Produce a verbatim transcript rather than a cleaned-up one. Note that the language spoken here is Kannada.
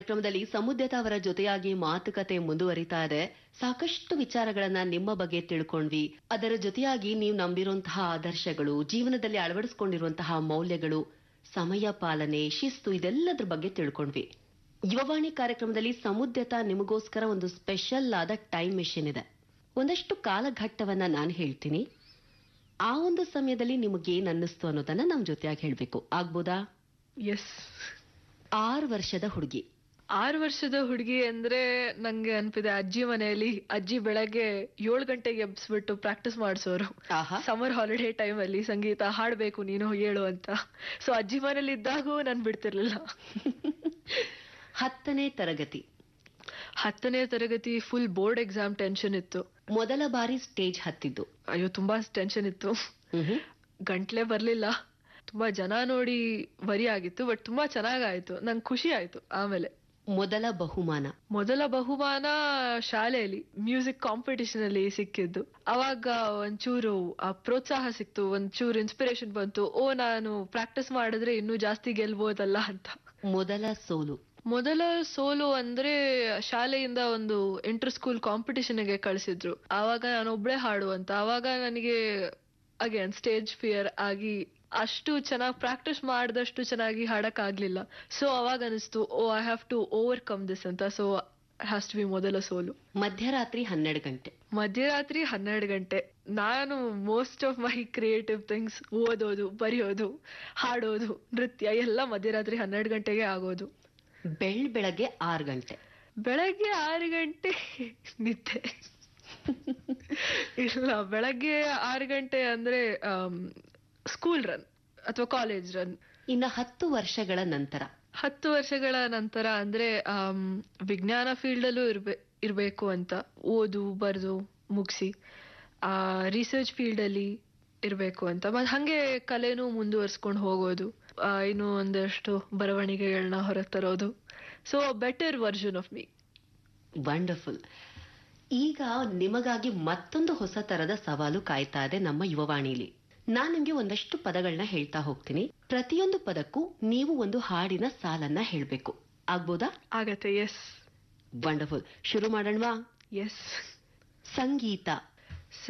ಕಾರ್ಯಕ್ರಮದಲ್ಲಿ ಸಮುದ್ಯತಾ ಅವರ ಜೊತೆಯಾಗಿ ಮಾತುಕತೆ ಮುಂದುವರಿತಾ ಇದೆ. ಸಾಕಷ್ಟು ವಿಚಾರಗಳನ್ನ ನಿಮ್ಮ ಬಗ್ಗೆ ತಿಳ್ಕೊಂಡ್ವಿ. ಅದರ ಜೊತೆಯಾಗಿ ನೀವು ನಂಬಿರುವಂತಹ ಆದರ್ಶಗಳು, ಜೀವನದಲ್ಲಿ ಅಳವಡಿಸಿಕೊಂಡಿರುವಂತಹ ಮೌಲ್ಯಗಳು, ಸಮಯ ಪಾಲನೆ, ಶಿಸ್ತು, ಇದೆಲ್ಲದ್ರ ಬಗ್ಗೆ ತಿಳ್ಕೊಂಡ್ವಿ. ಯುವವಾಣಿ ಕಾರ್ಯಕ್ರಮದಲ್ಲಿ ಸಮುದ್ಯತಾ ನಿಮಗೋಸ್ಕರ ಒಂದು ಸ್ಪೆಷಲ್ ಆದ ಟೈಮ್ ಮೆಷಿನ್ ಇದೆ. ಒಂದಷ್ಟು ಕಾಲಘಟ್ಟವನ್ನ ನಾನು ಹೇಳ್ತೀನಿ. ಆ ಒಂದು ಸಮಯದಲ್ಲಿ ನಿಮಗೇನ್ ಅನ್ನಿಸ್ತು ಅನ್ನೋದನ್ನ ನಮ್ ಜೊತೆಯಾಗಿ ಹೇಳ್ಬೇಕು. ಆಗ್ಬೋದಾ? ಎಸ್. ಆರು ವರ್ಷದ ಹುಡುಗಿ ಆರು ವರ್ಷದ ಹುಡುಗಿ ಅಂದ್ರೆ ನಂಗೆ ಅನ್ಪಿದೆ ಅಜ್ಜಿ ಮನೆಯಲ್ಲಿ ಅಜ್ಜಿ ಬೆಳಗ್ಗೆ ಏಳು ಗಂಟೆಗೆ ಎಬ್ಸ್ಬಿಟ್ಟು ಪ್ರಾಕ್ಟೀಸ್ ಮಾಡಿಸೋರು. ಸಮ್ಮರ್ ಹಾಲಿಡೇ ಟೈಮ್ ಅಲ್ಲಿ ಸಂಗೀತ ಹಾಡ್ಬೇಕು ನೀನು ಹೇಳು ಅಂತ. ಸೊ ಅಜ್ಜಿ ಮನೇಲಿ ಇದ್ದಾಗೂ ನನ್ ಬಿಡ್ತಿರ್ಲಿಲ್ಲ. ಹತ್ತನೇ ತರಗತಿ ಹತ್ತನೇ ತರಗತಿ ಫುಲ್ ಬೋರ್ಡ್ ಎಕ್ಸಾಮ್ ಟೆನ್ಷನ್ ಇತ್ತು. ಮೊದಲ ಬಾರಿ ಸ್ಟೇಜ್ ಹತ್ತಿದ್ದು? ಅಯ್ಯೋ ತುಂಬಾ ಟೆನ್ಷನ್ ಇತ್ತು. ಗಂಟ್ಲೆ ಬರ್ಲಿಲ್ಲ. ತುಂಬಾ ಜನ ನೋಡಿ ವರಿ ಆಗಿತ್ತು. ಬಟ್ ತುಂಬಾ ಚೆನ್ನಾಗಾಯ್ತು. ನಂಗೆ ಖುಷಿ ಆಯ್ತು. ಆಮೇಲೆ ಮೊದಲ ಬಹುಮಾನ ಮೊದಲ ಬಹುಮಾನ ಶಾಲೆಯಲ್ಲಿ ಮ್ಯೂಸಿಕ್ ಕಾಂಪಿಟಿಷನ್ ಅಲ್ಲಿ ಸಿಕ್ಕಿದ್ದು. ಅವಾಗ ಒಂಚೂರು ಆ ಪ್ರೋತ್ಸಾಹ ಸಿಕ್ತು, ಒಂಚೂರು ಇನ್ಸ್ಪಿರೇಷನ್ ಬಂತು. ಓ ನಾನು ಪ್ರಾಕ್ಟೀಸ್ ಮಾಡಿದ್ರೆ ಇನ್ನೂ ಜಾಸ್ತಿ ಗೆಲ್ಬೋದಲ್ಲ ಅಂತ. ಮೊದಲ ಸೋಲು ಮೊದಲ ಸೋಲು ಅಂದ್ರೆ ಶಾಲೆಯಿಂದ ಒಂದು ಇಂಟರ್ ಸ್ಕೂಲ್ ಕಾಂಪಿಟಿಷನ್ ಗೆ ಕಳಿಸಿದ್ರು. ಆವಾಗ ನಾನು ಒಬ್ಳೆ ಹಾಡು ಅಂತ. ಆವಾಗ ನನಗೆ ಅಗೇನ್ ಸ್ಟೇಜ್ ಫಿಯರ್ ಆಗಿ ಅಷ್ಟು ಚೆನ್ನಾಗಿ ಪ್ರಾಕ್ಟೀಸ್ ಮಾಡಿದಷ್ಟು ಚೆನ್ನಾಗಿ ಹಾಡಕ್ ಆಗ್ಲಿಲ್ಲ. ಸೊ ಅವಾಗ ಅನಿಸ್ತು ಓ I have to overcome this ಅಂತ. ಸೊ ಹ್ಯಾಸ್ ಟು ಬಿ ಮೊದಲ ಸೋಲು. ಮಧ್ಯರಾತ್ರಿ ಹನ್ನೆರಡು ಗಂಟೆ ಮಧ್ಯರಾತ್ರಿ ಹನ್ನೆರಡು ಗಂಟೆ ನಾನು most of my creative things, ಓದೋದು, ಬರೆಯೋದು, ಹಾಡೋದು, ನೃತ್ಯ ಎಲ್ಲ ಮಧ್ಯರಾತ್ರಿ ಹನ್ನೆರಡು ಗಂಟೆಗೆ ಆಗೋದು. ಬೆಳ್ ಬೆಳಗ್ಗೆ ಆರು ಗಂಟೆ ಬೆಳಗ್ಗೆ ಆರು ಗಂಟೆ ನಿದ್ದೆ ಇಲ್ಲ. ಬೆಳಗ್ಗೆ ಆರು ಗಂಟೆ ಅಂದ್ರೆ ಸ್ಕೂಲ್ ರನ್ ಅಥವಾ ಕಾಲೇಜ್ ರನ್. ಇನ್ನ ಹತ್ತು ವರ್ಷಗಳ ನಂತರ ಹತ್ತು ವರ್ಷಗಳ ನಂತರ ಅಂದ್ರೆ ವಿಜ್ಞಾನ ಫೀಲ್ಡ್ ಅಲ್ಲೂ ಇರ್ಬೇ ಇರ್ಬೇಕು ಅಂತ. ಓದು ಬರೆದು ಮುಗಿಸಿ ಆ ರಿಸರ್ಚ್ ಫೀಲ್ಡ್ ಅಲ್ಲಿ ಇರ್ಬೇಕು ಅಂತ. ಮತ್ತೆ ಹಂಗೆ ಕಲೆನೂ ಮುಂದುವರ್ಸ್ಕೊಂಡು ಹೋಗೋದು, ಇನ್ನು ಒಂದಷ್ಟು ಬರವಣಿಗೆಗಳನ್ನ ಹೊರಗೆ ತರೋದು. So better version of me. Wonderful. ಈಗ ನಿಮಗಾಗಿ ಮತ್ತೊಂದು ಹೊಸ ತರದ ಸವಾಲು ಕಾಯ್ತಾ ಇದೆ ನಮ್ಮ ಯುವವಾಣಿಲಿ. ನಾನ್ ನಿಮ್ಗೆ ಒಂದಷ್ಟು ಪದಗಳನ್ನ ಹೇಳ್ತಾ ಹೋಗ್ತೀನಿ. ಪ್ರತಿಯೊಂದು ಪದಕ್ಕೂ ನೀವು ಒಂದು ಹಾಡಿನ ಸಾಲನ್ನ ಹೇಳ್ಬೇಕು. ಆಗ್ಬೋದಾ? ಆಗತ್ತೆ. ಎಸ್. ವಂಡರ್ಫುಲ್. ಶುರು ಮಾಡೋಣವಾ? ಎಸ್. ಸಂಗೀತ.